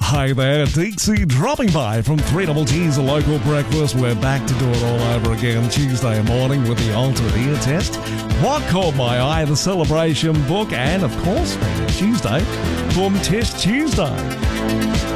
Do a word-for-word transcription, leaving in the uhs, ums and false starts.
Hi there, Dixie dropping by from three Double G's, a local breakfast. We're back to do it all over again Tuesday morning with the ultimate ear test. What caught my eye? The celebration book, and of course, Tuesday, Boom Test Tuesday.